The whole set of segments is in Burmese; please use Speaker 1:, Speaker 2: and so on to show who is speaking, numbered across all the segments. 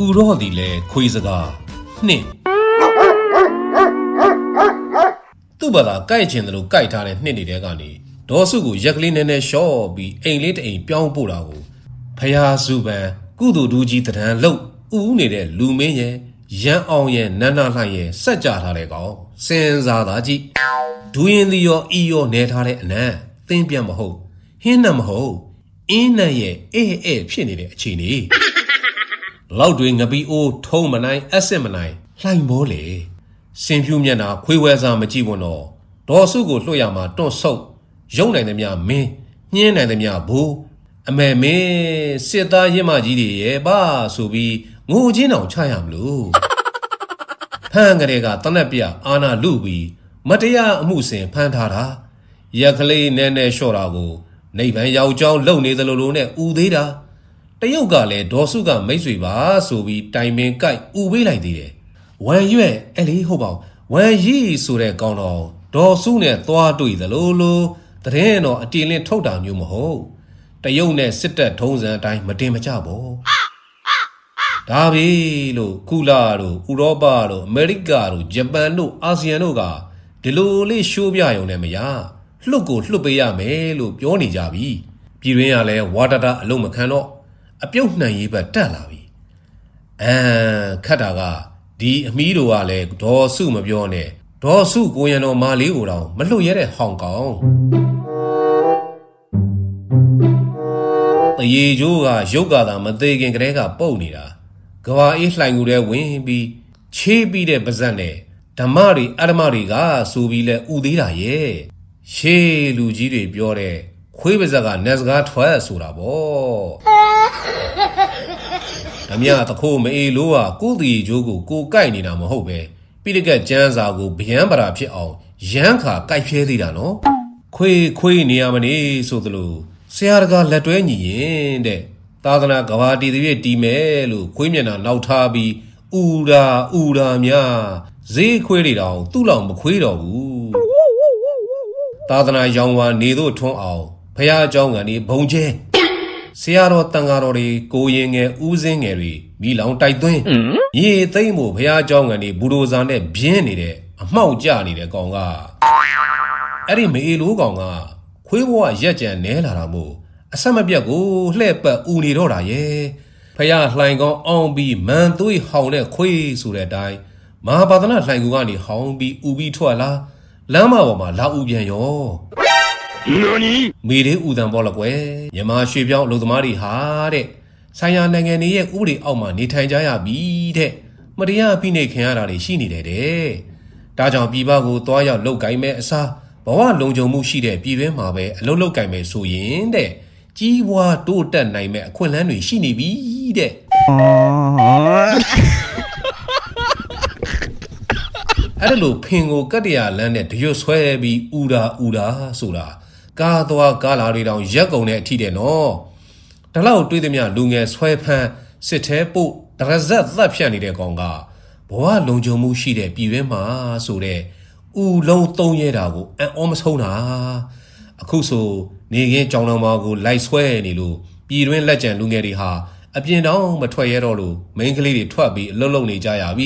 Speaker 1: ရောဒီလေခွေးစကားနှစ်သူ့ဘာသာကြိုက်ချင်တယ်လို့ကြိုက်ထားတဲ့နှစ်နေတဲ့ကနေဒေါ်စုကိုရက်ကလေးနဲ့ရှော့ပြီးအိမ်လေးတအိမ်ပြောင်းပို့တာကိုဖယားစုပန်ကုသိုလ်ဒူးကြီးတရံလှုပ်ဦးနေတဲ့လူမင်းရဲ့ရန်အောင်ရဲ့နန်းနာလှရဲ့စက်ကြထားတဲ့ကောင်စင်စားသားကြည့်ဒူးရင်ဒီရောအီရောနေထားတဲ့အနံ့သင်းပြတ်မဟုတ်ဟင်းနဲ့မဟုတ်အင်းနဲ့ရဲ့အဲဖြစ်နေတဲ့အခြေအနေလောက်တွေငပီအိုးထုံးမနိုင်အစစ်မနိုင်လှိုင်ဘောလေစင်ဖြူမျက်နှာခွေးဝဲစားမကြည့်ဘူးတော့ဒေါ်စုကိုလွှတ်ရမှာတွန့်ဆုပ်ရုံနိုင်သမျှမင်းညင်းနိုင်သမျှဘူးအမေမင်းစစ်သားရင်းမကြီးတွေရဲ့ပါဆိုပြီးငိုချင်းတောင်ချရမလို့ဖန်ကလေးကတနက်ပြအာနာလူပြီးမတရားအမှုစင်ဖန်ထားတာရက်ကလေးနဲနဲလျှော့တာကိုနိဗ္ဗာန်ရောက်ကြောင်းလုံနေသလိုလိုနဲ့ဥသေးတာတရုတ်ကလည်းဒေါ်စုကမိတ်ဆွေပါဆိုပြီးတိုင်ပင်ကြိုက်ဥပေးလိုက်သေးတယ်ဝမ်ရွက်အဲ့လေဟုတ်ပါဝမ်ရီဆိုတဲ့ကောင်တော်ဒေါ်စုနဲ့သွားတွေ့သလိုလိုတရင်တော့အတင်လင်းထုတ်တာမျိုးမဟုတ်တရုတ်နဲ့စစ်တပ်ထုံးစံအတိုင်းမတင်မကြဘောဒါပဲလို့ကုလာတို့ဥရောပတို့အမေရိကတို့ဂျပန်တို့အာဆီယံတို့ကဒီလိုလေးရှိုးပြရုံနဲ့မရလှုပ်ကိုလှုပ်ပေးရမယ်လို့ပြောနေကြပြီပြည်တွင်းကလည်းဝါတတာအလုံးမခံတော့အပြုတ်နှံရေးဘက်တက်လာပြီခတ်တာကဒီအမီးတို့ကလည်းဒေါ်စုမပြောနဲ့ဒေါ်စုကိုရံတော်မာလေးကိုတော့မလှုပ်ရတဲ့ဟောင်ကောင်တရေကျိုးကရုပ်ကသာမသေးခင်ကတည်းကပုတ်နေတာကဘာအေးလှိုင်ကူတဲ့ဝင်ပြီးချေးပြီးတဲ့ပါဇက်နဲ့ဓမ္မတွေအဓမ္မတွေကဆိုပြီးလဲဥသေးတာရဲ့ရှေးလူကြီးတွေပြောတဲ့ခွေးပါဇက်ကနက်စကားထွက်ဆိုတာပေါ့ဓမြသခိုးမအေးလို့ကကိုတီကျိုးကိုကိုကြိုက်နေတာမဟုတ်ပဲပိဋကတ်ကျမ်းစာကိုဗျမ်းပရာဖြစ်အောင်ရမ်းခါကြိုက်ဖျဲသေးတာနော်ခွေးနေရမနေဆိုသလိုဆရာတကာလက်တွဲညီရင်တဲ့သာသနာကဘာတီတပြည့်တီးမယ်လို့ခွေးမျက်နှာနောက်ထားပြီးဥရာများဈေးခွေးတွေတောင်သူ့လောက်မခွေးတော့ဘူးသာသနာရောင်ဝါနေတို့ထွန်းအောင်ဖះเจ้าကနေဘုံကျဲဆရာတော်တန်ဃာတော်တွေကိုရင်ငယ်ဦးစင်းငယ်တွေမိလောင်တိုက်သွင်းမြေသိမ့်မှုဖះเจ้าကနေဘူဒိုဇာနဲ့ပြင်းနေတဲ့အမှောက်ကျနေတဲ့ကောင်ကအဲ့ဒီမေလိုကောင်ကခွေးဘဝရက်ကြံနဲလာတာမို့အဆက်မပြတ်ကိုလှဲ့ပတ်ဦးနေတော့တာရဲ့ဖះလှိုင်ကောင်အောင်ပြီးမန်သွေးဟောင်တဲ့ခွေးဆိုတဲ့အတိုင်းမဟာပါဒနာလှိုင်ကူကနေဟောင်ပြီးဦးပြီးထွက်လာလမ်းမပေါ်မှာလာဦးပြန်ရောမေလေးဦးတန်ပေါ်လကွယ်မြန်မာရွှေပြောင်းအလုပ်သမားတွေဟာတဲ့ဆိုင်ရာနိုင်ငံတွေရဲ့ဥပဒေအောက်မှာနေထိုင်ကြရပြီတဲ့မတရားဖိနှိပ်ခံရတာတွေရှိနေတယ်တဲ့ဒါကြောင့်ပြည်ပကိုသွားရောက်လုပ်ကိုင်မဲ့အစားဘဝလုံခြုံမှုရှိတဲ့ပြည်တွင်းမှာပဲအလုပ်လုပ်ကိုင်မဲ့ဆိုရင်တဲ့ကြီးပွားတိုးတက်နိုင်မဲ့အခွင့်အလမ်းတွေရှိနေပြီတဲ့အဲ့လိုဖင်ကိုကတ္တရာလန်းနဲ့တရွတ်ဆွဲပြီးဥရာဆိုတာကားသွားကားလာတွေတောင်ရက်ကုန်တဲ့အထိတဲ့နော်ဒါလောက်တွေးသမျှလူငယ်ဆွဲဖမ်းစစ်သေးပို့ဒရဇက်သတ်ဖြတ်နေတဲ့ကောင်ကဘဝလုံခြုံမှုရှိတဲ့ပြည်တွင်းမှာဆိုတဲ့ဥလုံးသုံးရဲတာကိုအံ့ဩမဆုံးတာအခုဆိုနေခင်းကြောင်တော်မာကိုလိုက်ဆွဲနေလို့ပြည်တွင်းလက်ကျန်လူငယ်တွေဟာအပြင်တောင်မထွက်ရတော့လို့မိန်းကလေးတွေထွက်ပြီးအလုပ်လုပ်နေကြရပြီ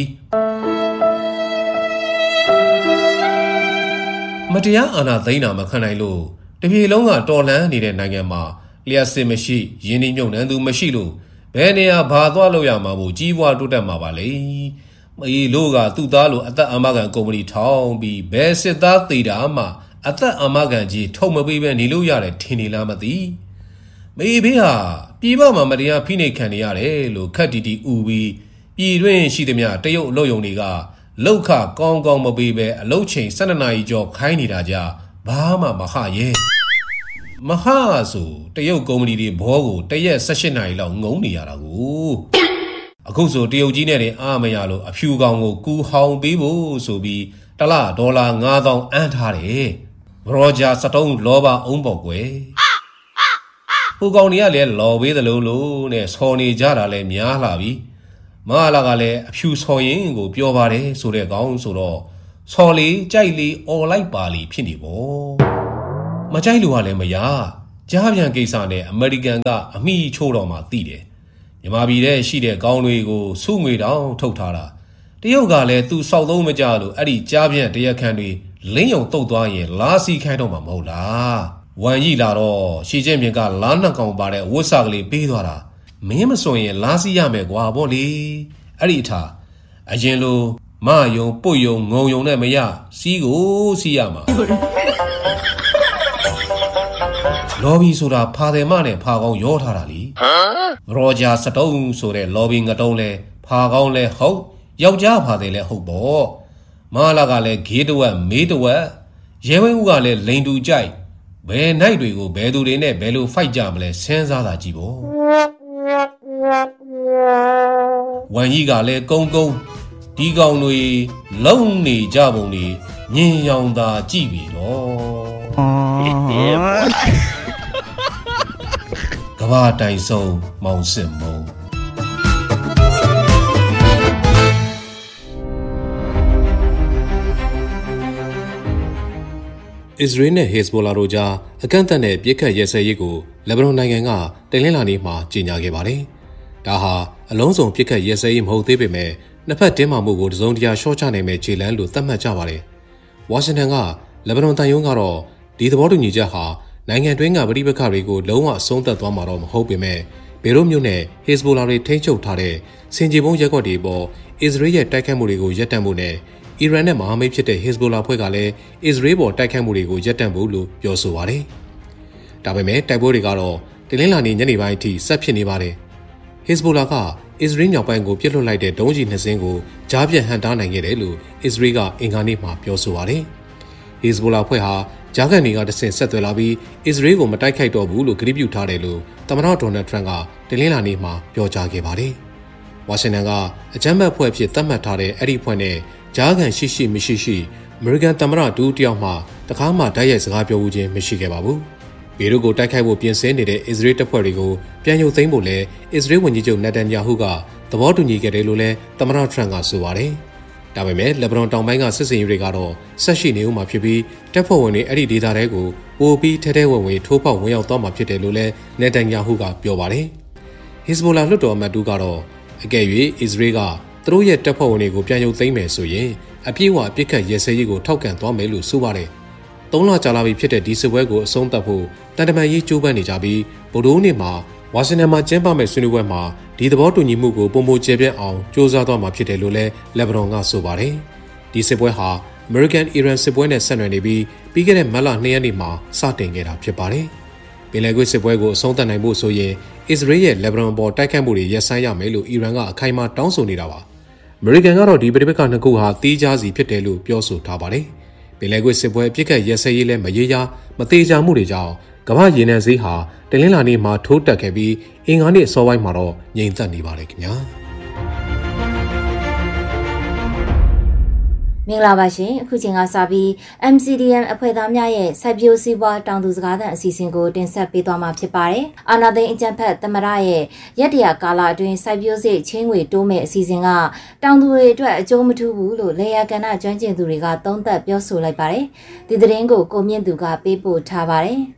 Speaker 1: မတရားအာဏာသိမ်းတာမခံနိုင်လို့တပြေလုံးကတော်လှန်နေတဲ့နိုင်ငံမှာလျှက်စစ်မရှိရင်းနှီးမြုပ်နှံသူမရှိလို့ဘယ်နေရာဘာသွားလို့ရမှာမို့ကြီးပွားတိုးတက်မှာပါလေမေလို့ကသူ့သားလိုအသက်အာမခံကုမ္ပဏီထောင်ပြီးဘယ်စစ်သားသေးတာမှအသက်အာမခံကြီးထုတ်မပေးပဲနေလို့ရတယ်ထင်နေလားမသိမေဘေးဟာပြည်ပမှာမတရားဖိနှိပ်ခံနေရတယ်လို့ခက်တီတီဥပြီးပြည်တွင်းရှိသမျှတရုတ်အလုပ်ယုံတွေကလောက်ခကောင်းကောင်းမပေးပဲအလုတ်ချိန်12နာရီကျော်ခိုင်းနေတာကြဘာမှမဟရဲမဟာဆိုတရုတ်ကုမ္ပဏီတွေဘောကိုတရက်18နာရီလောက်ငုံနေရတာကိုအခုဆိုတရုတ်ကြီးနဲ့တင်အားမရလို့အဖြူကောင်ကိုကူဟောင်ပေးဖို့ဆိုပြီးတလဒေါ်လာ9000အန်းထားတယ်ရောဂျာစတုံးလောဘအုံးပေါ့ကွယ်ဟိုကောင်တွေကလည်းလော်ပေးသလိုလိုနဲ့ဆော်နေကြတာလည်းများလာပြီမဟာလာကလည်းအဖြူဆော်ရင်ကိုပြောပါတယ်ဆိုတဲ့ကောင်ဆိုတော့ဆော်လေးကြိုက်လေးអော်လိုက်ပါလီဖြစ်နေပေါ့မကြိုက်လို့ကလည်းမရကြားပြန်ကိစ္စနဲ့အမေရိကန်ကအမိချိုးတော်မှသိတယ်မြန်မာပြည်ထဲရှိတဲ့ကောင်းတွေကိုစုငွေတောင်ထုတ်ထားတာတရုတ်ကလည်းသူစောက်သုံးမကြလို့အဲ့ဒီကြားပြန့်တရက်ခန့်တွေလင်းယုံတုတ်သွားရင်လာစီခိုင်းတော့မှာမဟုတ်လားဝန်ကြီးလာတော့ရှီကျင့်ပြင်ကလားနှစ်ကောင်ပါတဲ့ဝတ်စာကလေးပေးသွားတာမင်းမစွန်ရင်လာစီရမယ်ကွာဗောလေအဲ့ဒီအထာအရင်လိုမယုံပုတ်ယုံငုံယုံနဲ့မရစီးကိုစီးရမှာလော်ဘီဆိုတာဖာတယ်မနဲ့ဖာကောင်းရောထားတာလीရောဂျာစတုံးဆိုတဲ့လော်ဘီငတုံးလဲဖာကောင်းလဲဟုတ်ယောက်ျားဖာတယ်လဲဟုတ်ပေါ့မလာကလည်းဂေးတဝက်မေးတဝက်ရဲဝဲဦးကလည်းလိန်တူကြိုက်ဘယ်နိုင်တွေကိုဘယ်သူတွေနဲ့ဘယ်လိုဖိုက်ကြမလဲစဉ်းစားတာကြည့်ပေါ့ဝန်ကြီးကလည်းကုန်းကုန်းဒီကောင်တွေလုံနေကြပုံတွေမြင်ရောင်သာကြည့်ပြီတော့ကဘာတိုင်ဆုံးမောင်စစ်မုံအစ္စရေးနဲ့ဟက်ဇ်ဘိုလာတို့ကြားအကန့်အသတ်နဲ့ပြစ်ခတ်ရဲစဲရေးကိုလက်ဘနွန်နိုင်ငံကတနင်္လာနေ့မှာကြေညာခဲ့ပါတယ်။ဒါဟာအလုံးစုံပြစ်ခတ်ရဲစဲရေးမဟုတ်သေးပေမဲ့နှစ်ဖက်တင်းမာမှုကိုတစုံတရာရှော့ချနိုင်မဲ့ခြေလှမ်းလို့သတ်မှတ်ကြပါတယ်။ဝါရှင်တန်ကလက်ဘနွန်တန်ယုံကတော့ဒီသဘောတူညီချက်ဟာနိုင်ငံတွင်းကပြည်ပခါတွေကိုလုံးဝအဆုံးသတ်သွားမှာတော့မဟုတ်ပေမဲ့ဘေရွတ်မြို့နဲ့ဟက်ဇ်ဘိုလာတွေထိန်းချုပ်ထားတဲ့စင်ကြေပုံးရက်ကွက်တွေပေါ်အစ္စရေးရဲ့တိုက်ခိုက်မှုတွေကိုရပ်တန့်ဖို့နဲ့အီရန်နဲ့မဟာမိတ်ဖြစ်တဲ့ဟက်ဇ်ဘိုလာဖွဲ့ကလည်းအစ္စရေးပေါ်တိုက်ခိုက်မှုတွေကိုရပ်တန့်ဖို့လို့ပြောဆိုပါတယ်။ဒါပေမဲ့တိုက်ပွဲတွေကတော့တနင်္လာနေ့ညနေပိုင်းအထိဆက်ဖြစ်နေပါတယ်။ဟက်ဇ်ဘိုလာကအစ္စရေးမြောက်ပိုင်းကိုပြစ်လွှတ်လိုက်တဲ့ဒုံးကျည်2စင်းကိုကြားပြတ်ဟန်တားနိုင်ခဲ့တယ်လို့အစ္စရေးကအင်္ဂါနေ့မှာပြောဆိုပါတယ်။ဟက်ဇ်ဘိုလာဖွဲ့ဟာဂျာကန်တွေကတဆင့်ဆက်သွယ်လာပြီးအစ္စရေးကိုမတိုက်ခိုက်တော့ဘူးလို့ကြေညာပြုထားတယ်လို့သမ္မတဒေါ်နယ်ထရန့်ကတနင်္လာနေ့မှာပြောကြားခဲ့ပါတယ်။ဝါရှင်တန်ကအကြမ်းဖက်ဖွဲ့အဖြစ်သတ်မှတ်ထားတဲ့အဲ့ဒီဖွဲ့နဲ့ဂျာကန်ရှိမရှိအမေရိကန်သမ္မတဒူးတယောက်မှတခါမှတိုက်ရိုက်စကားပြောမှုချင်းမရှိခဲ့ပါဘူး။ဘေရွတ်ကိုတိုက်ခိုက်ဖို့ပြင်ဆင်နေတဲ့အစ္စရေးတပ်ဖွဲ့တွေကိုပြန်ရုပ်သိမ်းဖို့လည်းအစ္စရေးဝန်ကြီးချုပ်နက်တန်ယာဟုကသဘောတူညီခဲ့တယ်လို့လည်းသမ္မတထရန့်ကဆိုပါတယ်။ဒါပေမဲ့လက်ဘနွန်တောင်ပိုင်းကစစ်စင်ရေးတွေကတော့ဆက်ရှိနေဦးမှာဖြစ်ပြီးတပ်ဖွဲ့ဝင်တွေအဲ့ဒီဒေသတွေကိုပိုပြီးထဲထဲဝင်ဝင်ထိုးပေါက်ဝင်ရောက်သွားမှာဖြစ်တယ်လို့လည်းနက်တန်ယာဟုကပြောပါတယ်။ဟက်ဇ်ဘိုလာလွှတ်တော်အမတ်တူကတော့အကယ်၍အစ္စရေးကသူတို့ရဲ့တပ်ဖွဲ့ဝင်တွေကိုပြန်ရုပ်သိမ်းမယ်ဆိုရင်အပြည့်အဝပြစ်ခတ်ရဲစဲရေးကိုထောက်ခံသွားမယ်လို့ဆိုပါတယ်။၃လကြာလာပြီဖြစ်တဲ့ဒီစစ်ပွဲကိုအဆုံးသတ်ဖို့တန်တမာရေးကြိုးပမ်းနေကြပြီးဗုဒ္ဓဟူးနေ့မှာဝါရှင်တန်မှာကျင်းပမယ့်ဆွေးနွေးပွဲမှာဒီသဘောတူညီမှုကိုပုံပုံကျပြန့်အောင်စ조사သွားမှာဖြစ်တယ်လို့လည်းလက်ဘနွန်ကဆိုပါတယ်။ဒီစစ်ပွဲဟာအမေရိကန်အီရန်စစ်ပွဲနဲ့ဆက်နွယ်နေပြီးပြီးခဲ့တဲ့မတ်လ2ရက်နေ့မှာစတင်ခဲ့တာဖြစ်ပါတယ်။ပင်လယ်ကွေ့စစ်ပွဲကိုအဆုံးသတ်နိုင်ဖို့ဆိုရင်အစ္စရေးရဲ့လက်ဘနွန်ပေါ်တိုက်ခိုက်မှုတွေရပ်ဆိုင်းရမယ်လို့အီရန်ကအခိုင်အမာတောင်းဆိုနေတာပါ။အမေရိကန်ကတော့ဒီပဋိပက္ခနှစ်ခုဟာတီးခြားစီဖြစ်တယ်လို့ပြောဆိုထားပါတယ်။ပင်လယ်ကွေ့စစ်ပွဲအပြစ်ခတ်ရဲစဲရေးလည်းမရေရာမသေးချာမှုတွေကြောင့်ကမ္ဘာရေနံဈေးဟာတနင်္လာနေ့မှာထိုးတက်ခဲ့ပြီးအင်္ဂါနေ့အစောပိုင်းမှာတော့ငြိမ်သက်နေပါတယ်ခင်ဗျာ
Speaker 2: မင်္ဂလာပါရှင်အခုချိန်ကစပြီး MCDM အဖွဲ့သားများရဲ့စိုက်ပျိုးစည်းပွားတောင်သူစကားသံအစီအစဉ်ကိုတင်ဆက်ပေးသွားမှာဖြစ်ပါတယ်။အာနာသိန်းအကြံဖက်သမရရဲ့ရက်တရာကာလအတွင်းစိုက်ပျိုးစိတ်ချင်းငွေတိုးမဲ့အစီအစဉ်ကတောင်သူတွေအတွက်အကျိုးမထူးဘူးလို့လေယာကဏ္ဍကျွမ်းကျင်သူတွေကသုံးသပ်ပြောဆိုလိုက်ပါတယ်။ဒီသတင်းကိုကိုမြင့်သူကပေးပို့ထားပါတယ်။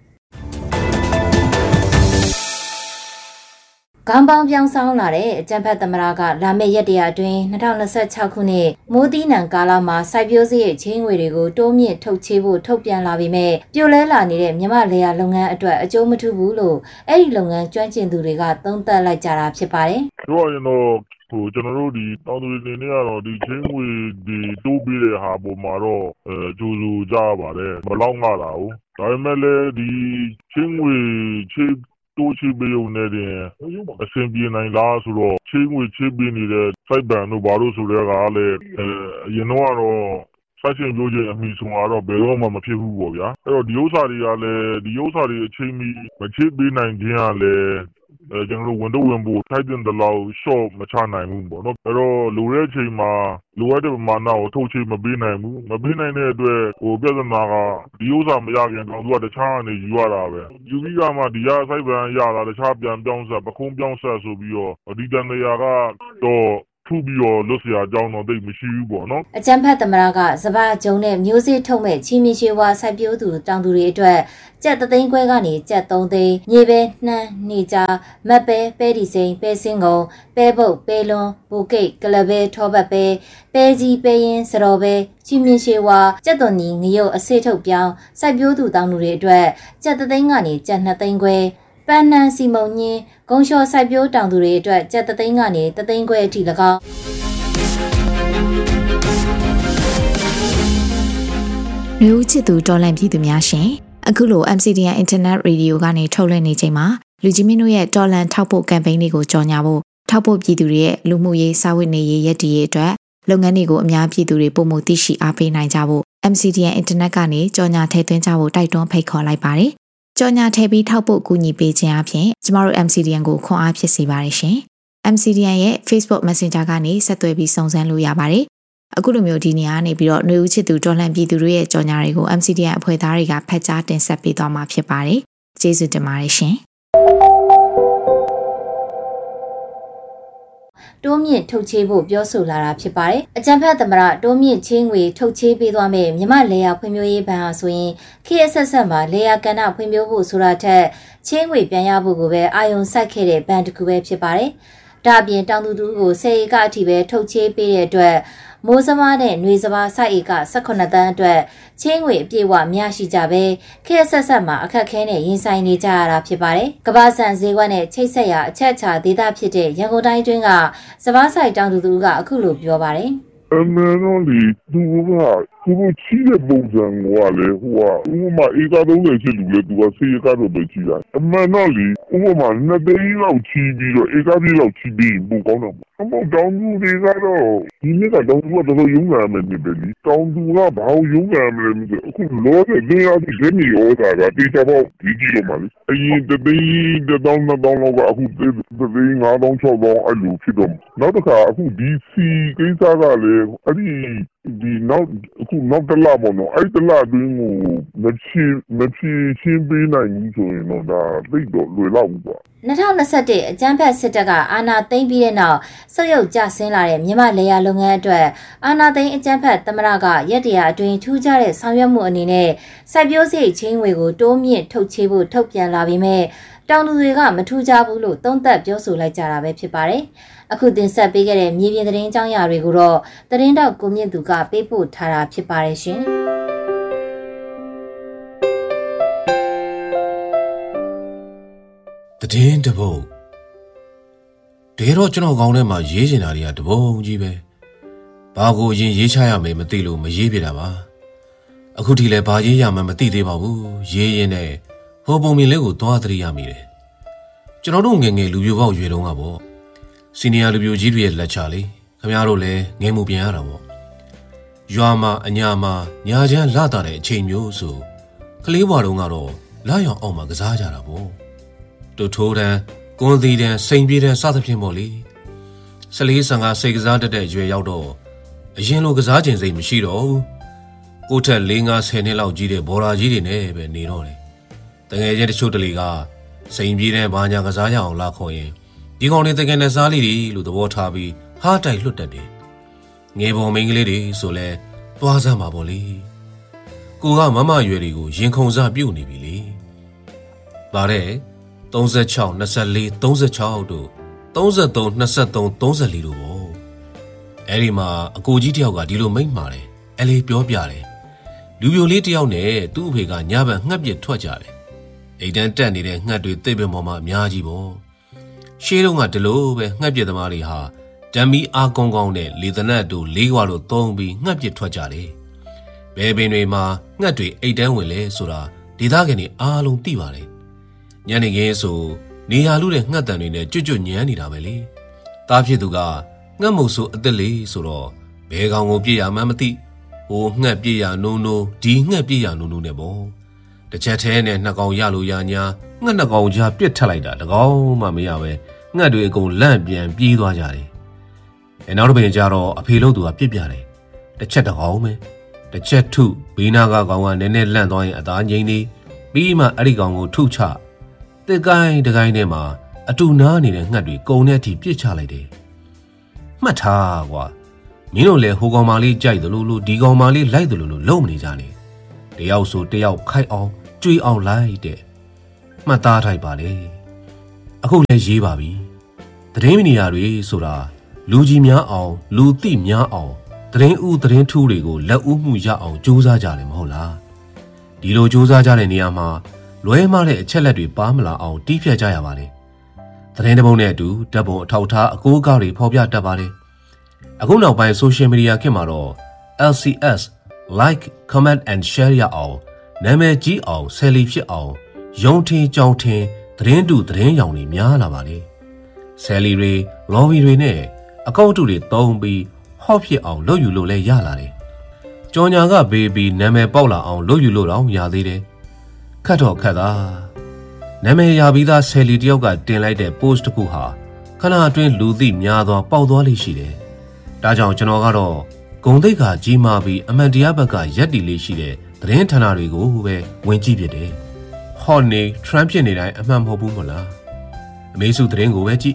Speaker 2: ကံပေါင်းပြောင်းဆောင်လာတဲ့အကြံဖက်သမရကလာမယ့်ရက်တရာအတွင်း2026ခုနှစ်မိုးသီးနှံကာလမှာစိုက်ပျိုးစရိတ်ချင်းငွေတွေကိုတိုးမြင့်ထုတ်ချေဖို့ထုတ်ပြန်လာပြီးမဲ့ပြိုလဲလာနေတဲ့မြမလေယာလုပ်ငန်းအတွက်အကျိုးမထူးဘူးလို့အဲ့ဒီလုပ်ငန်းကျွမ်းကျင်သူတွေကသုံးသပ်လိုက်ကြတာဖြစ်ပါတယ်
Speaker 3: ။ပြောရရင်တော့ကျွန်တော်တို့ဒီတောင်သူတွေနေကတော့ဒီချင်းငွေဒီတိုးပြီးတဲ့ဟာပေါ်မှာတော့ကြိုးစိုးကြပါတယ်မလောက်ငါတာဟုတ်ဒါပေမဲ့လည်းဒီချင်းငွေချေတိုးချပေးုံနဲ့တင်အဆင်ပြေနိုင်လားဆိုတော့ချင်းငွေချပေးနေတဲ့စိုက်ပန်တို့ဘာလို့ဆိုတဲ့ကလည်းအရင်တော့စိုက်ချင်ပြောချင်အမိဆုံးကတော့ဘယ်တော့မှမဖြစ်ဘူးပေါ့ဗျာအဲ့တော့ဒီဥစ္စာတွေကလည်းဒီဥစ္စာတွေအချိန်မီမချပေးနိုင်ခြင်းကလည်းကျွန်တော်တို့ဝန်တော့ဝင်ဖို့ထိုက်တဲ့လောက် short မချနိုင်ဘူးပေါ့နော်အဲ့တော့လိုတဲ့အချိန်မှာလိုအပ်တဲ့ပမာဏကိုထုတ်ချေမပေးနိုင်ဘူးမပေးနိုင်တဲ့အတွက်ပြဿနာကဒီဥစ္စာမရခင်တော့သူကတခြားအနေယူရတာပဲယူပြီးကမှဒီရစိုက်ပန်ရတာတခြားပြန်ပြောင်းဆက်ပခုံးပြောင်းဆက်ဆိုပြီးတော့ဒီတန်တရာကတော့ထုတ်ပြီးတော့လွတ်စရာအကြောင်းတော့သိမရှိဘူးပေါ့နော်
Speaker 2: အကြမ်းဖက်သမရကစပကျုံနဲ့မျိုးစေ့ထုတ်မဲ့ချီမီရှေဝါစိုက်ပျိုးသူတောင်သူတွေအတွက်ကြက်3သိန်းခွဲကနေကြက်3သိန်းမြေပဲနှမ်းနေကြမက်ပဲဒီစိန်ပဲစင်းကုန်ပဲပုတ်ပဲလွန်ဘူကိတ်ကလပဲထောပတ်ပဲကြီးပဲရင်စတော်ပဲချီမီရှေဝါကြက်သွန်နီငရုတ်အစေးထုတ်ပြောင်းစိုက်ပျိုးသူတောင်သူတွေအတွက်ကြက်3သိန်းကနေကြက်2သိန်းခွဲပန်းနှံစီမုံညင်းဂုံလျှော်စိုက်ပျိုးတောင်သူတွေအတွက်ကြက်3သိန်းကနေ3သိန်းခွဲအထိ၎င်း
Speaker 4: လူဦးချစ်သူတော်လန့်ပြည်သူများရှင်အခုလို MCDN Internet Radio ကနေထုတ်လွှင့်နေချိန်မှာလူကြီးမင်းတို့ရဲ့တော်လန့်ထောက်ပို့ကမ်ပိန်းတွေကိုကြော်ညာဖို့ထောက်ပို့ပြည်သူတွေရဲ့လူမှုရေးစာဝတ်နေရေးရည်တည်ရေးအတွက်လုပ်ငန်းတွေကိုအများပြည်သူတွေပုံမှုသိရှိအားပေးနိုင်ကြဖို့ MCDN Internet ကနေကြော်ညာထည့်သွင်းကြဖို့တိုက်တွန်းဖိတ်ခေါ်လိုက်ပါတယ်ကြော်ညာထည့်ပြီးထောက်ပို့ကူညီပေးခြင်းအပြင်ကျမတို့ MCDN ကိုခွန်အားဖြစ်စေပါတယ်ရှင် MCDN ရဲ့ Facebook Messenger ကနေဆက်သွယ်ပြီးစုံစမ်းလို့ရပါတယ်အခုလိုမျိုးဒီနေရာနေပြီးတော့ຫນွေဦးချစ်သူတော်လှန်ပြည်သူတွေရဲ့ကြော်ညာတွေကို MCDN အဖွဲ့သားတွေကဖတ်ကြားတင်ဆက်ပေးသွားမှာဖြစ်ပါတယ်ကျေးဇူးတင်ပါတယ်ရှင်
Speaker 2: တိုးမြင့်ထုတ်ချေးဖို့ပြောဆိုလာတာဖြစ်ပါတယ်။အကြံဖက်သမရတိုးမြင့်ချင်းငွေထုတ်ချေးပေးသွားမယ်မြမလေယာဖွံ့ဖြိုးရေးဘဏ်ဟာဆိုရင်ခေတ်ဆက်ဆက်မှာလေယာကဏ္ဍဖွံ့ဖြိုးဖို့ဆိုတာထက်ချင်းငွေပြန်ရဖို့ကိုပဲအာရုံစိုက်ခဲ့တဲ့ဘဏ်တစ်ခုပဲဖြစ်ပါတယ်။ဒါအပြင်တောင်သူတို့ကို10ဧကအထိပဲထုတ်ချေးပေးတဲ့အတွက်မိုးစမားနဲ့ຫນွေစပါးစိုက်ဧက18တန်းအတွက်ချင်းငွေအပြည့်အဝမရရှိကြပဲခေတ်ဆက်ဆက်မှာအခက်ခဲနဲ့ရင်ဆိုင်နေကြရတာဖြစ်ပါတယ်။ကမ္ဘာဆန်ဈေးကွက်နဲ့ချိတ်ဆက်ရာအချက်အခြာဒေသဖြစ်တဲ့ရန်ကုန်တိုင်းတွင်းကစပါးစိုက်တောင်သူတို့ကအခုလိုပြောပါတယ်။
Speaker 3: အမှန်တော့လေသူကချီးတဲ့ပုံစံကလေဟိုကဥပမာဧက30ချစ်လူလေသူက10ဧကတော့ပဲချီးတာအမှန်တော့လေဥပမာ2သိန်းလောက်ချီးပြီးတော့ဧကပြည့်လောက်ချီးပြီးပိုကောင်းတော့အမောတောင်သူတွေကတော့ဒီနေ့ကတောင်သူကတော်တော်ရုံးလာမယ်နေပဲလေတောင်သူကဘာလို့ရုံးလာမလဲမသိအခုလောတဲ့နေရာဒီကနေရောတာကတေချာပေါ့ဒီကြီးလို့မလေးအရင်တသိန်းတောင်လောက်ကအခုတသိန်း5000 6000အဲ့လိုဖြစ်တော့နောက်တစ်ခါအခုဒီစီကိစ္စကလည်းအဲ့ဒီနောက်တလပေါ့နော်အဲ့တလအတွင်းကိုမချရှင်းပေးနိုင်ဘူးဆိုရင်တော့ဒါသိတော့လွယ်လောက်ဘူးပေါ့
Speaker 2: 2021အကြမ်းဖက်စစ်တပ်ကအာဏာသိမ်းပြီးတဲ့နောက်ဆုတ်ယုတ်ကျဆင်းလာတဲ့မြန်မာလေယာလုပ်ငန်းအတွက်အာဏာသိမ်းအကြမ်းဖက်သမရကရက်တရာအတွင်းထူးခြားတဲ့ဆောင်ရွက်မှုအနေနဲ့စိုက်ပျိုးစရိတ်ချင်းငွေကိုတိုးမြင့်ထုတ်ချေးဖို့ထုတ်ပြန်လာပြီးမြဲတောင်သူတွေကမထူးခြားဘူးလို့သုံးသပ်ပြောဆိုလိုက်ကြတာပဲဖြစ်ပါတယ်။အခုတင်ဆက်ပေးခဲ့တဲ့မြေပြင်သတင်းကြောင်းရာတွေကိုတော့သတင်းတောက်ကိုမြင့်သူကပေးပို့ထားတာဖြစ်ပါတယ်ရှင်။
Speaker 1: သတင်းတပုတ်တဲတော့ကျွန်တော်ကောင်းထဲမှာရေးချင်တာတွေကတပုံကြီးပဲဘာကိုအရင်ရေးချရမယ်မသိလို့မရေးပြတာပါအခုထိလည်းဘာရေးရမှမသိသေးပါဘူးရေးရင်းနဲ့ဟိုပုံမြင်လေးကိုသွားသတိရမိတယ်ကျွန်တော်တို့ငယ်ငယ်လူပြိုပေါက်ရွေတုန်းကပေါ့စီနီယာလူပြိုကြီးတွေရဲ့လက်ချလေးခင်ဗျားတို့လည်းငယ်မှုပြန်ရတာပေါ့ရွာမှာအညာမှာညာချမ်းလာတာတဲ့အချိန်မျိုးဆိုကလေးဘွားတုန်းကတော့လာရောင်အောင်မှာကစားကြတာပေါ့တူထိုးတန်းကွန်သီတန်းစိန်ပြေးတန်းစသဖြင့်ပေါ့လေ14-15စိတ်ကစားတတ်တဲ့ရွယ်ရောက်တော့အရင်လိုကစားခြင်းစိတ်မရှိတော့ဘူးကိုထက်4-5-10နှစ်လောက်ကြီးတဲ့ဘော်လာကြီးတွေနဲ့ပဲနေတော့တယ်တငယ်ချင်းတချို့တလေကစိန်ပြေးတန်းဘာညာကစားရအောင်လာခေါ်ရင်ဒီကောင်တွေတကယ်နဲ့စားလိတွေလို့သဘောထားပြီးဟားတိုက်လွတ်တတ်တယ်ငယ်ပေါ်မိန်းကလေးတွေဆိုလဲသွားစမ်းပါပေါ့လေကိုကမမရွယ်တွေကိုရင်ခုန်စားပြုတ်နေပြီလေဗါတဲ့36 24 36တို့33 23 34တို့ပေါ့အဲ့ဒီမှာအကိုကြီးတယောက်ကဒီလိုမိန့်မှာတယ်အလေးပြောပြတယ်လူပြိုလေးတယောက်နဲ့သူ့အဖေကညဘက်ငှက်ပြစ်ထွက်ကြတယ်အိမ်တန်းတက်နေတဲ့ငှက်တွေသိပ်ပင်ပေါ်မှာအများကြီးပေါ့ရှေးတုန်းကဒီလိုပဲငှက်ပြစ်သမားတွေဟာဓမ္မီအားကောင်းကောင်းနဲ့လေသနတ်တို့လေးခွာတို့သုံးပြီးငှက်ပြစ်ထွက်ကြတယ်ဘယ်ပင်တွေမှာငှက်တွေအိမ်တန်းဝင်လဲဆိုတာဒေသခံတွေအားလုံးသိပါတယ်ညနေခင်းဆိုနေရာလူတဲ့ငှက်တန်တွေနဲ့ကြွတ်ညမ်းနေတာပဲလေတားဖြစ်သူကငှက်မုတ်ဆိုအသက်လေးဆိုတော့ဘဲကောင်ကိုပြည့်ရမှန်းမသိဟိုငှက်ပြည့်ရနိုးနိုးဒီငှက်ပြည့်ရနိုးနိုးနဲ့ပေါ့တစ်ချက်သေးနဲ့နှစ်ကောင်ရလို့ရညာငှက်နှစ်ကောင်ကြားပြစ်ထက်လိုက်တာတကောင်မှမရပဲငှက်တွေအကုန်လန့်ပြန်ပြေးသွားကြတယ်နောက်တစ်ပင်ကျတော့အဖေလို့သူကပြစ်ပြတယ်တစ်ချက်တကောင်ပဲတစ်ချက်ထုဘေးနာကကောင်ကနည်းနည်းလန့်သွားရင်အသားငိမ့်နေပြီးမှအဲ့ဒီကောင်ကိုထုချတစ်ကိုင်းတစ်ကိုင်းထဲမှာအတူနားနေတဲ့ငှက်တွေကုံတဲ့အထိပြစ်ချလိုက်တယ်မှတ်ထားကွာမင်းတို့လည်းဟိုကောင်မလေးကြိုက်တယ်လို့ဒီကောင်မလေးလိုက်တယ်လို့လုံမနေကြနဲ့တယောက်ဆိုတယောက်ခိုက်အောင်ကြွေးအောင်လိုက်တဲ့မှတ်သားထိုက်ပါလေအခုလည်းရေးပါပြီသတင်းမီဒီယာတွေဆိုတာလူကြီးများအောင်လူသိများအောင်သတင်းဥသတင်းထူးတွေကိုလက်ဦးမှုရအောင်ကြိုးစားကြတယ်မဟုတ်လားဒီလိုကြိုးစားကြတဲ့နေရာမှာလွဲမှားတဲ့အချက်လက်တွေပါမလာအောင်တီးဖြတ်ကြရပါလေသတင်းတပုံနဲ့အတူဓာတ်ပုံအထောက်ထားအကိုးအကားတွေဖော်ပြတတ်ပါလေအခုနောက်ပိုင်း social media ခေတ်မှာတော့ LCS like comment and share ရအောင်နာမည်ကြီးအောင်ဆယ်လီဖြစ်အောင်ယုံထင်ကြောင်ထင်သတင်းတူသတင်းရောင်တွေများလာပါလေဆယ်လီတွေလော်ဘီတွေနဲ့အကောင့်တူတွေသုံးပြီးဟော့ဖြစ်အောင်လုပ်ယူလို့လဲရလာတယ်ကြော်ညာကဘေးပြီးနာမည်ပေါက်လာအောင်လုပ်ယူလို့တော့ရသေးတယ်ခတ်တော့ခတ်တာနာမည်ရပြီးသားဆယ်လီတယောက်ကတင်လိုက်တဲ့ post တစ်ခုဟာခဏအတွင်းလူသိများသွားပေါက်သွားလိမ့်ရှိတယ်ဒါကြောင့်ကျွန်တော်ကတော့ဂုံသိက္ခာကြီးမားပြီးအမှန်တရားဘက်ကရက်တီလေးရှိတဲ့သတင်းဌာနတွေကိုပဲဝင်ကြည့်ဖြစ်တယ်ဟော့နေ Trump ဖြစ်နေတိုင်းအမှန်မဟုတ်ဘူးမလားအမေစုသတင်းကိုပဲကြည့်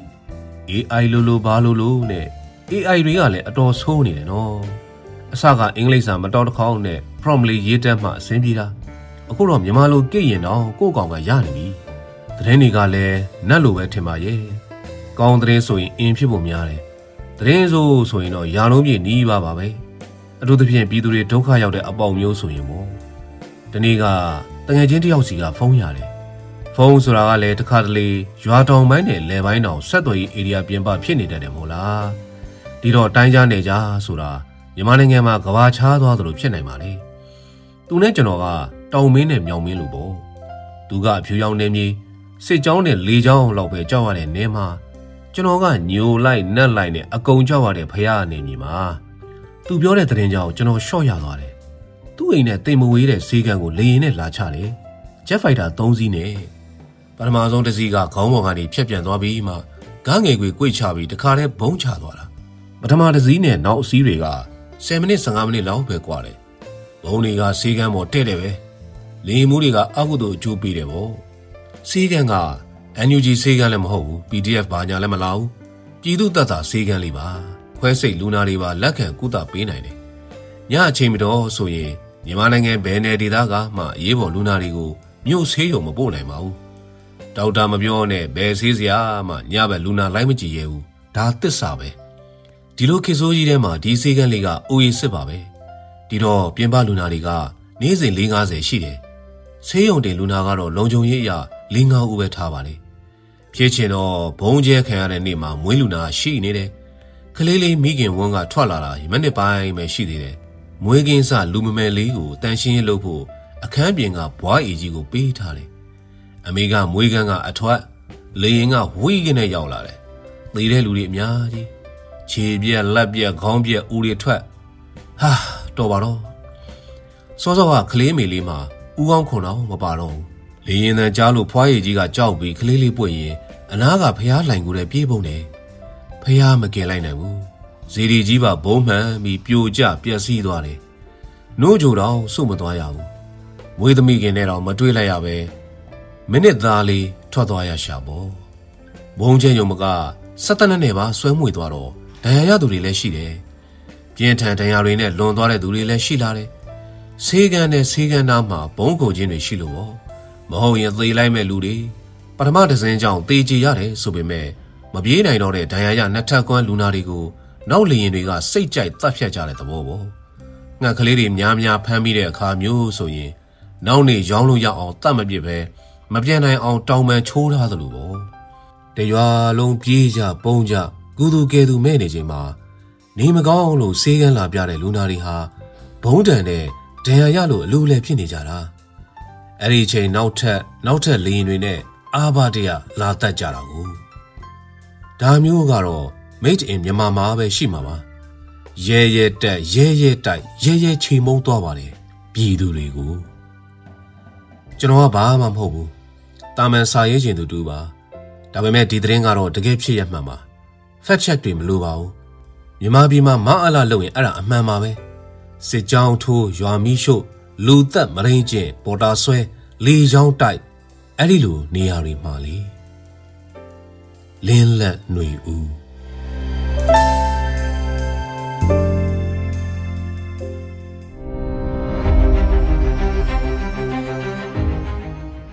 Speaker 1: AI လိုဘာလိုနဲ့ AI တွေကလည်းအတော်ဆိုးနေတယ်နော်အစကအင်္ဂလိပ်စာမတော်တခေါက်နဲ့ prompt လေးရေးတတ်မှအဆင်ပြေတာအခုတော့မြန်မာလိုကြည့်ရင်တော့ကိုယ့်ကောင်ကရနေပြီသတင်းတွေကလည်းနတ်လိုပဲထင်ပါရဲ့ကောင်းသတင်းဆိုရင်အင်းဖြစ်ဖို့များတယ်သတင်းဆိုရင်တော့ယာလုံးပြည့်နီးပါပဲအထူးသဖြင့်ပြည်သူတွေဒုက္ခရောက်တဲ့အပေါက်မျိုးဆိုရင်ပေါ့ဒီနေ့ကတငယ်ချင်းတယောက်စီကဖုန်းရတယ်ဖုန်းဆိုတာကလည်းတစ်ခါတလေရွာတောင်ပိုင်းနဲ့လယ်ပိုင်းတောင်ဆက်သွယ်ရေး area ပြင်ပဖြစ်နေတတ်တယ်မို့လားဒီတော့တိုင်းကြားနေကြဆိုတာမြန်မာနိုင်ငံမှာကဘာချားသွားသလိုဖြစ်နိုင်ပါလေသူနဲ့ကျွန်တော်ကတောင်မင်းနဲ့မြောင်မင်းလိုပေါ့သူကအဖြူရောင်နေမြေစစ်ကြောင်းနဲ့လေကြောင်းလောက်ပဲကြောက်ရတဲ့နေမှာကျွန်တော်ကညိုလိုက်နက်လိုက်နဲ့အကုန်ကြောက်ရတဲ့ဖရာအနေမြေမှာသူပြောတဲ့သတင်းကြောင့်ကျွန်တော်ရှော့ရသွားတယ်သူ့အိမ်နဲ့တိမ်မဝေးတဲ့ဈေးကန်ကိုလေရင်နဲ့လာချတယ်ဂျက်ဖိုက်တာ3စီးနဲ့ပထမဆုံးတစ်စီးကခေါင်းပေါ်ကနေဖြတ်ပြန်သွားပြီးမှကားငယ်ကွေကွေ့ချပြီးတခါတည်းဘုံချသွားတာပထမတစ်စီးနဲ့နောက်အစီးတွေက10မိနစ်15မိနစ်လောက်ပဲကွာတယ်ဘုံတွေကဈေးကန်ပေါ်တဲ့တယ်ပဲလေမှုတွေကအကုသို့အကျိုးပေးတယ်ပေါ့ဈေးကန်ကNUG ဈေးကန်လည်းမဟုတ်ဘူး PDF ဘာညာလည်းမလာဘူးပြည်သူတပ်သားဈေးကန်လေးပါခွဲစိတ်လူနာတွေပါလက်ခံကုသပေးနိုင်တယ်ညအချိန်မတော်ဆိုရင်မြန်မာနိုင်ငံဘယ်နယ်ဒေသကမှအရေးပေါ်လူနာတွေကိုမြို့ဆေးရုံမပို့နိုင်ပါဘူးဒေါက်တာမပြောနဲ့ဘယ်ဆေးစရာမှညဘက်လူနာလိုက်မကြည့်ရဘူးဒါသစ္စာပဲဒီလိုခေတ်ဆိုးကြီးထဲမှာဒီဈေးကန်လေးကအိုးရစစ်ပါပဲဒီတော့ပြင်ပလူနာတွေကနေ့စဉ်450ရှိတယ်ဆေးရုံတင်လူနာကတော့လုံခြုံရေးအရ4-5ဦးပဲထားပါလေဖြစ်ချင်တော့ဘုံကျဲခံရတဲ့နေ့မှာမွေးလူနာရှိနေတယ်ကလေးလေးမိခင်ဝန်းကထွက်လာတာမိနစ်ပိုင်းပဲရှိသေးတယ်မွေးကင်းစလူမမယ်လေးကိုတန်ရှင်းရေးလုပ်ဖို့အခန်းပြင်ကဘွားအေကြီးကိုပေးထားတယ်အမေကမွေးကန်းကအထွက်လေရင်ကဝီးကနဲ့ရောက်လာတယ်သေတဲ့လူတွေအများကြီးခြေပြက်လက်ပြက်ခေါင်းပြက်ဦးတွေထွက်ဟာတော်ပါတော့စောစောကကလေးမေလေးမှာဦးကောင်းခွန်တော့မပါတော့ဘူးလေရင်တန်ကြားလို့ဖွားရည်ကြီးကကြောက်ပြီးကလေးလေးပွင့်ရင်အနားကဖျားလှိုင်ကိုတဲ့ပြေးပုံတယ်ဖျားမကင်လိုက်နိုင်ဘူးဇီဒီကြီးပါဘုံမှန်ပြီးပြိုကျပျက်စီးသွားတယ်နိုးကြတော့စုမသွားရဘူးမွေးသမီးခင်နဲ့တော့မတွေးလိုက်ရပဲမိနစ်သားလေးထွက်သွားရရှာပေါ့ဘုံချင်းယုံမက17နှစ်နဲ့ပါဆွဲမွေသွားတော့ဒဏ်ရာရသူတွေလည်းရှိတယ်ပြင်းထန်ဒဏ်ရာတွေနဲ့လွန်သွားတဲ့သူတွေလည်းရှိလာတယ်ဆေးကန်နဲ့ဆေးကန်သားမှာဘုံကုန်ခြင်းတွေရှိလို့ပေါ့မဟုတ်ရင်သေလိုက်မဲ့လူတွေပထမတစ်စင်းကြောင့်သေချေရတယ်ဆိုပေမဲ့မပြေးနိုင်တော့တဲ့ဒဏ်ရာရနှစ်ထပ်ကွမ်းလူနာတွေကိုနောက်လေရင်တွေကစိတ်ကြိုက်တတ်ဖြတ်ကြတဲ့သဘောပေါ့ငှက်ကလေးတွေများများဖမ်းပြီးတဲ့အခါမျိုးဆိုရင်နောက်နေရောင်းလို့ရအောင်တတ်မပြစ်ပဲမပြန်နိုင်အောင်တောင်ပန်ချိုးထားသလိုပေါ့တရွာလုံးပြေးကြပုံကြကုသူကဲသူမဲ့နေချိန်မှာနေမကောင်းလို့ဆေးကန်းလာပြတဲ့လူနာတွေဟာဘုံတန်နဲ့ဒဏ်ရာရလို့အလိုလဲဖြစ်နေကြတာအဲ့ဒီချိန်နောက်ထပ်လေရင်တွေနဲ့အာဘတရလာတတ်ကြတာကိုဒါမျိုးကတော့ made in မြန်မာမှာပဲရှိမှာပါရဲတက်ရဲတိုက်ရဲချိန်မုံသွားပါလေပြည်သူတွေကိုကျွန်တော်ကဘာမှမဟုတ်ဘူးတာမန်စာရေးခြင်းသူတူပါဒါပေမဲ့ဒီသတင်းကတော့တကယ်ဖြစ်ရမှန်ပါ fact check တွေမလိုပါဘူးမြန်မာပြည်မှာမအားလာလုပ်ရင်အဲ့ဒါအမှန်ပါပဲစစ်ကြောင်းထိုးရွာမီးရှို့လူသက်မရင်းကျင်ပေါ်တာဆွဲလေချောင်းတိုက်အဲ့ဒီလိုနေရာတွေမှာလေလင်းလက်ຫນွေဦး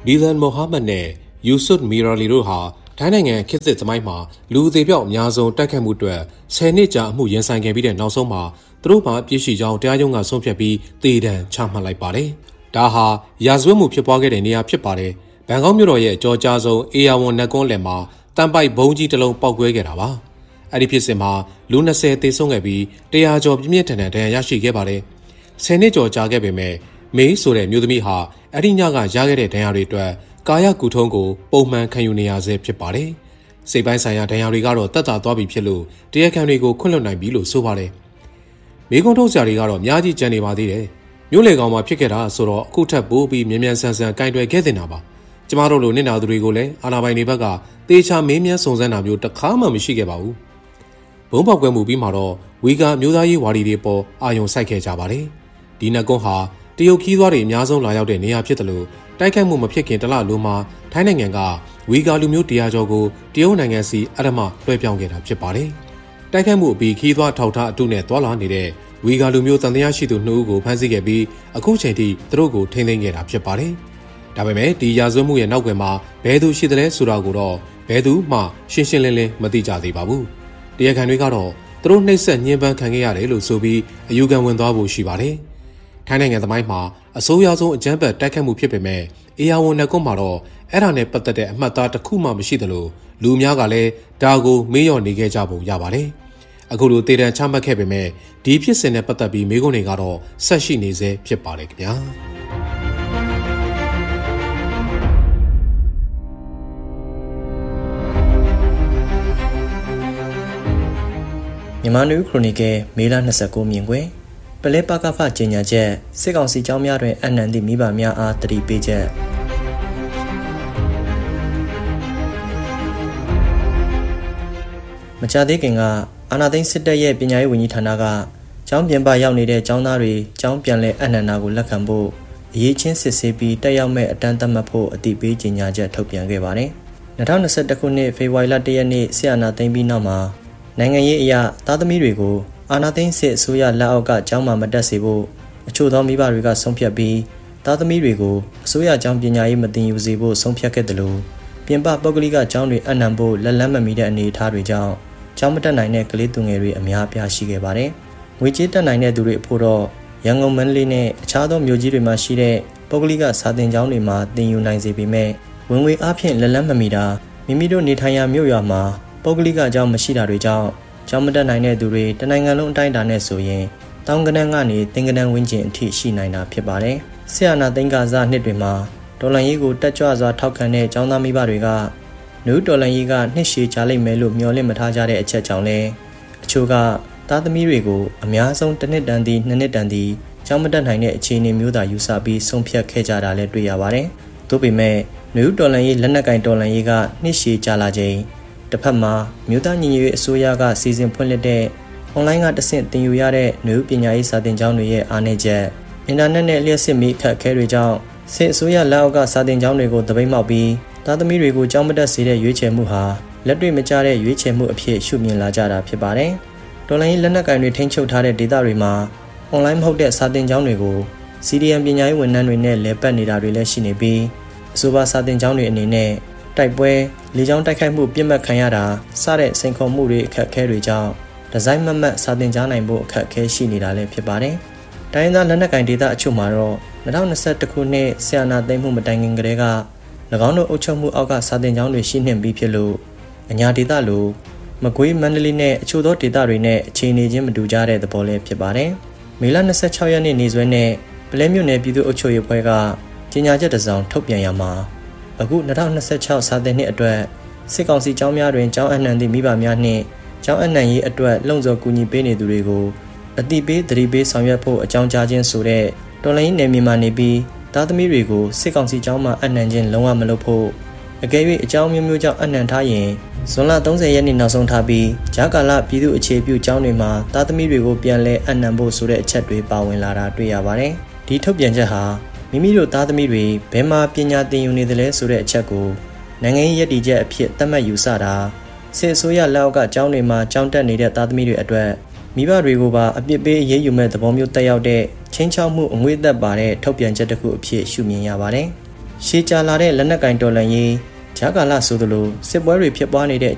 Speaker 1: လီလန်မိုဟာမက်နဲ့ယူဆွတ်မီရာလီတို့ဟာထိုင်းနိုင်ငံခေတ်သစ်သမိုင်းမှာလူအသေးပြောက်အများဆုံးတိုက်ခတ်မှုအတွက်10နှစ်ကြာအမှုရင်ဆိုင်ခဲ့ပြီးတဲ့နောက်ဆုံးမှာသူတို့မှာပြည့်ရှိကြောင်းတရားရုံးကဆုံးဖြတ်ပြီးသေဒဏ်ချမှတ်လိုက်ပါတယ်။ဒါဟာရာဇဝတ်မှုဖြစ်ပွားခဲ့တဲ့နေရာဖြစ်ပါတယ်။ဘန်ကောက်မြို့တော်ရဲ့ကြောကြားဆုံးအေယာဝန်နက်ကွန်းလယ်မှာတန်ပိုက်ဘုံကြီးတစ်လုံးပောက်ကွဲခဲ့တာပါ။အဲ့ဒီဖြစ်စဉ်မှာလူ20သေဆုံးခဲ့ပြီး100ကျော်ပြင်းပြင်းထန်ထန်ဒဏ်ရာရရှိခဲ့ပါတယ်။10နှစ်ကျော်ကြာခဲ့ပေမဲ့မေးဆိုတဲ့မျိုးသမီးဟာအဲ့ဒီညကရခဲ့တဲ့ဒဏ်ရာတွေအတွက်ကာယကုထုံးကိုပုံမှန်ခံယူနေရဆဲဖြစ်ပါတယ်။စိတ်ပိုင်းဆိုင်ရာဒဏ်ရာတွေကတော့တက်တာသွားပြီဖြစ်လို့တရားခံတွေကိုခွင့်လွှတ်နိုင်ပြီလို့ဆိုပါတယ်။မိကုံထုတ်စရာတွေကတော့အများကြီးကျန်နေပါသေးတယ်။မြို့လေကောင်မှာဖြစ်ခဲ့တာဆိုတော့အခုထပ်ပိုးပြီးမြန်မြန်ဆန်ဆန်ကင်တွယ်ခဲ့တင်တာပါ။ကျမတို့လိုနစ်နာသူတွေကိုလည်းအာဏာပိုင်တွေဘက်ကတေချာမေးမြန်းစုံစမ်းတာမျိုးတစ်ခါမှမရှိခဲ့ပါဘူး။ဘုံပေါက်ကွဲမှုပြီးမှတော့ဝီဂါမျိုးသားရေးဝါဒီတွေပေါ်အာရုံစိုက်ခဲ့ကြပါတယ်။ဒီနက်ကွန်းဟာတရုတ်ခီးသွားတွေအများဆုံးလာရောက်တဲ့နေရာဖြစ်တယ်လို့တိုက်ခိုက်မှုမဖြစ်ခင်တလလိုမှာထိုင်းနိုင်ငံကဝီဂါလူမျိုး100ကျော်ကိုတရုတ်နိုင်ငံစီအဓမ္မလွှဲပြောင်းခဲ့တာဖြစ်ပါတယ်။တိုက်ခိုက်မှုအပြီးခီးသွားထောက်ထားအတုနဲ့သွာလာနေတဲ့ဝီဂါလူမျိုးတန်တရားရှိသူ2ဦးကိုဖမ်းဆီးခဲ့ပြီးအခုချိန်ထိသူတို့ကိုထိန်းသိမ်းခဲ့တာဖြစ်ပါတယ်။ဒါပေမဲ့ဒီရာဇဝတ်မှုရဲ့နောက်ကွယ်မှာဘယ်သူရှိသလဲဆိုတာကိုတော့ဘယ်သူမှရှင်းရှင်းလင်းလင်းမသိကြသေးပါဘူး။တရားခံတွေကတော့သူတို့နှိပ်စက်ညှဉ်းပန်းခံခဲ့ရတယ်လို့ဆိုပြီးအယူခံဝင်သွားဖို့ရှိပါတယ်။ထိုင်းနိုင်ငံသမိုင်းမှာအဆိုးရွားဆုံးအကြမ်းဖက်တိုက်ခတ်မှုဖြစ်ပေမဲ့အေယာဝန်နက်ကွန်းမှာတော့အဲ့ဒါနဲ့ပတ်သက်တဲ့အမှတ်အသားတစ်ခုမှမရှိသလိုလူများကလည်းဒါကိုမေးလျော့နေခဲ့ကြပုံရပါတယ်။အခုလိုတေတံချမှတ်ခဲ့ပေမဲ့ဒီဖြစ်စဉ်နဲ့ပတ်သက်ပြီးမေးခွန်းတွေကတော့ဆက်ရှိနေသေးဖြစ်ပါတယ်ခင်ဗျာ
Speaker 5: ။မြန်မာနယူးခရိုနီကယ်မေလ29မြင်ကွယ်ပလဲပကဖကြေညာချက်စစ်ကောင်စီကြောင်းများတွင်အနန္တိမိဘများအားတတိပေးချက်မကြသေးခင်ကအာဏာသိမ်းစစ်တပ်ရဲ့ပညာရေးဝန်ကြီးဌာနကကျောင်းပြင်ပရောက်နေတဲ့ကျောင်းသားတွေကျောင်းပြန်လည်အနန္တာကိုလက်ခံဖို့အရေးချင်းစစ်ဆေးပြီးတက်ရောက်မဲ့အတန်းသတ်မှတ်ဖို့အတိပေးကြေညာချက်ထုတ်ပြန်ခဲ့ပါတယ်။2021ခုနှစ်ဖေဖော်ဝါရီလ1ရက်နေ့ဆီယနာသိမ်းပြီးနောက်မှာနိုင်ငံရေးအရာသားသမီးတွေကိုအာဏာသိမ်းစစ်အစိုးရလက်အောက်ကကျောင်းမှာမတက်စေဖို့အချို့သောမိဘတွေကဆုံးဖြတ်ပြီးသားသမီးတွေကိုအစိုးရကျောင်းပညာရေးမသင်ယူစေဖို့ဆုံးဖြတ်ခဲ့တယ်လို့ပြင်ပပုဂ္ဂလိကကျောင်းတွေအနှံဖို့လက်လန်းမမီတဲ့အနေအထားတွေကြောင့်ကျောင်းမတက်နိုင်တဲ့ကလေးသူငယ်တွေအများအပြားရှိခဲ့ပါတယ်။ငွေကြေးတက်နိုင်တဲ့သူတွေအဖို့တော့ရန်ကုန်မန္တလေးနဲ့အခြားသောမြို့ကြီးတွေမှာရှိတဲ့ပုဂ္ဂလိကစာသင်ကျောင်းတွေမှာသင်ယူနိုင်စေပေမဲ့ဝင်ငွေအားဖြင့်လက်လန်းမမီတာမိမိတို့နေထိုင်ရာမြို့ရွာမှာပုဂ္ဂလိကကျောင်းမရှိတာတွေကြောင့်ကျောင်းမတက်နိုင်တဲ့သူတွေတနိုင်ငံလုံးအတိုင်းအတာနဲ့ဆိုရင်တောင်ကနန်းကနေသင်္ကနန်းဝင်းကျင်အထိရှိနိုင်တာဖြစ်ပါတယ်။ဆီယနာသိန်းကစားနှစ်တွေမှာဒေါ်လာရေးကိုတက်ကြွစွာထောက်ခံတဲ့ကျောင်းသားမိဘတွေကနယူးဒေါ်လာရေးကနှစ်ရှည်ကြာလိမ့်မယ်လို့မျှော်လင့်မထားကြတဲ့အချက်ကြောင့်လဲအချို့ကသားသမီးတွေကိုအများဆုံးတစ်နှစ်တန်းသည်နှစ်နှစ်တန်းသည်ကျောင်းမတက်နိုင်တဲ့အခြေအနေမျိုးသာယူဆပြီးဆုံးဖြတ်ခဲ့ကြတာလည်းတွေ့ရပါတယ်။သို့ပေမဲ့နယူးဒေါ်လာရေးလက်နက်ကင်ဒေါ်လာရေးကနှစ်ရှည်ကြာလာချိန်တစ်ဖက်မှာမြို့သားညီညွတ်ရေးအစိုးရကစီစဉ်ဖွင့်လှစ်တဲ့အွန်လိုင်းကတဆင့်သင်ယူရတဲ့နယူးပညာရေးစာသင်ကျောင်းတွေရဲ့အားနည်းချက်အင်တာနက်နဲ့လျှက်စစ်မီအခက်အခဲတွေကြောင့်စစ်အစိုးရလက်အောက်ကစာသင်ကျောင်းတွေကိုတပိတ်မှောက်ပြီးသားသမီးတွေကိုကျောင်းမတက်စေတဲ့ရွေးချယ်မှုဟာလက်တွေ့မကျတဲ့ရွေးချယ်မှုအဖြစ်ရှုမြင်လာကြတာဖြစ်ပါတယ်။ဒေါ်လာရေးလက်နက်ကင်တွေထိန်းချုပ်ထားတဲ့ဒေသတွေမှာအွန်လိုင်းမဟုတ်တဲ့စာသင်ကျောင်းတွေကို CDM ပညာရေးဝန်ထမ်းတွေနဲ့လည်ပတ်နေတာတွေလည်းရှိနေပြီးအဆိုပါစာသင်ကျောင်းတွေအနေနဲ့တိုက်ပွဲလေကြောင်းတိုက်ခိုက်မှုပြစ်မှတ်ခံရတာစတဲ့စိန်ခေါ်မှုတွေအခက်အခဲတွေကြောင့်ဒီဇိုင်းမမတ်စာသင်ကြားနိုင်ဖို့အခက်အခဲရှိနေတာလည်းဖြစ်ပါတယ်။တိုင်းသားလက်နက်ကင်ဒေသအချို့မှာတော့2021ခုနှစ်ဆီယနာသိမ်းမှုမတိုင်ခင်ကတည်းက၎င်းတို့အုပ်ချုပ်မှုအောက်ကစာသင်ကျောင်းတွေရှိနှင့်ပြီးဖြစ်လို့အညာဒေသလိုမကွေးမန္တလေးနဲ့အချို့သောဒေသတွေနဲ့အခြေအနေချင်းမတူကြတဲ့သဘောလည်းဖြစ်ပါတယ်။မေလ26ရက်နေ့နေ့စွဲနဲ့ပလဲမြို့နယ်ပြည်သူ့အုပ်ချုပ်ရေးအဖွဲ့ကကြေညာချက်တစ်စောင်ထုတ်ပြန်ရမှာအခု2026စာသင်နှစ်အတွက်စစ်ကောင်စီကျောင်းများတွင်ကျောင်းအနှံသည့်မိဘများနှင့်ကျောင်းအနှံရေးအတွက်လုံခြုံကူညီပေးနေသူတွေကိုအတိပေးသတိပေးဆောင်ရွက်ဖို့အကြောင်းကြားခြင်းဆိုတဲ့တော်လိုင်းနယ်မြေမှာနေပြီးသားသမီးတွေကိုစစ်ကောင်စီကျောင်းမှာအနှံခြင်းလုံးဝမလုပ်ဖို့အကယ်၍အကြောင်းမျိုးမျိုးကြောင့်အနှံထားရင်ဇွန်လ30ရက်နေ့နောက်ဆုံးထားပြီးဂျာကာလပြည်သူ့အခြေပြုကျောင်းတွေမှာသားသမီးတွေကိုပြန်လဲအနှံဖို့ဆိုတဲ့အချက်တွေပါဝင်လာတာတွေ့ရပါတယ်။ဒီထုတ်ပြန်ချက်ဟာမိမိတို့သားသမီးတွေဘယ်မှာပညာသင်ယူနေသလဲဆိုတဲ့အချက်ကိုနိုင်ငံရေးရည်တည်ချက်အဖြစ်သတ်မှတ်ယူဆတာစစ်အစိုးရလက်အောက်ကကျောင်းတွေမှာကျောင်းတက်နေတဲ့သားသမီးတွေအတွက်မိဘတွေကိုပါအပြစ်ပေးအရေးယူမဲ့သဘောမျိုးတက်ရောက်တဲ့ချင်းချောက်မှုအငွေ့သက်ပါတဲ့ထုတ်ပြန်ချက်တစ်ခုအဖြစ်ရှုမြင်ရပါတယ်။ရှေးကြာလာတဲ့လက်နက်ကင်တော်လှန်ရေးဂျာကာလဆိုသလိုစစ်ပွဲတွေဖြစ်ပွားနေတဲ့